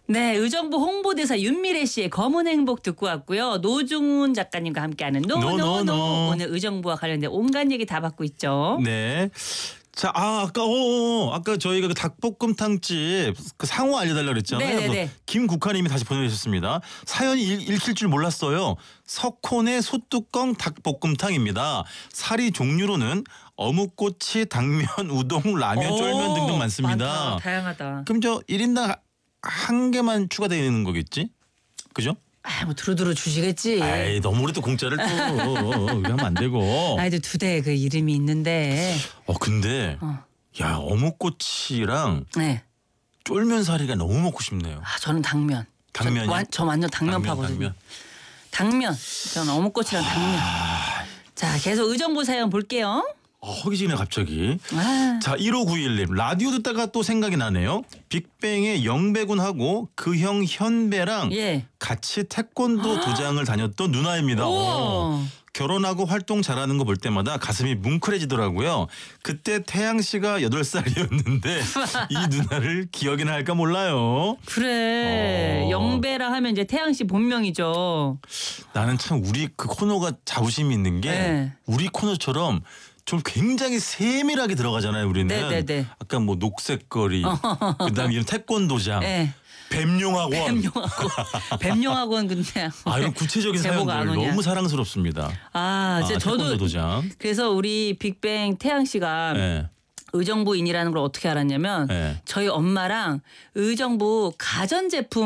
네, 의정부 홍보대사 윤미래 씨의 검은 행복 듣고 왔고요. 노중훈 작가님과 함께하는 노노노 오늘 의정부와 관련된 온갖 얘기 다 받고 있죠. 네. 자, 아까 저희가 그 닭볶음탕집 그 상호 알려달라고 그랬잖아요. 네네네. 김국화님이 다시 보내주셨습니다. 사연이 읽힐 줄 몰랐어요. 석혼의 소뚜껑 닭볶음탕입니다. 사리 종류로는 어묵꼬치, 당면, 우동, 라면, 쫄면 등등 많습니다. 많다, 다양하다. 그럼 저 1인당 한 개만 추가되는 거겠지? 그죠? 뭐 두루두루 주시겠지. 에이, 너무 우리 또 공짜를 또 하면 안 되고. 아이도 두 대 그 이름이 있는데. 근데 야, 어묵꼬치랑 네. 쫄면 사리가 너무 먹고 싶네요. 저는 당면. 당면이요? 저 완전 당면파거든요. 당면. 저는 어묵꼬치랑 당면. 자, 계속 의정부 사연 볼게요. 허기지네 갑자기. 자, 1591님 라디오 듣다가 또 생각이 나네요. 빅뱅의 영배군하고 그 형 현배랑 예. 같이 태권도 도장을 다녔던 누나입니다. 결혼하고 활동 잘하는 거 볼 때마다 가슴이 뭉클해지더라고요. 그때 태양 씨가 8살이었는데 이 누나를 기억이나 할까 몰라요. 그래. 영배라 하면 이제 태양 씨 본명이죠. 나는 참 우리 그 코너가 자부심이 있는 게 네. 우리 코너처럼 좀 굉장히 세밀하게 들어가잖아요. 우리는. 네네네. 아까 뭐 녹색거리, 그다음에 이런 태권도장, 네. 뱀용학원. 뱀용학원 근데 이런 구체적인 제보가 사연들 안 오냐. 너무 사랑스럽습니다. 진짜 저도 태권도 도장. 그래서 우리 빅뱅 태양 씨가 네. 의정부인이라는 걸 어떻게 알았냐면 네. 저희 엄마랑 의정부 가전제품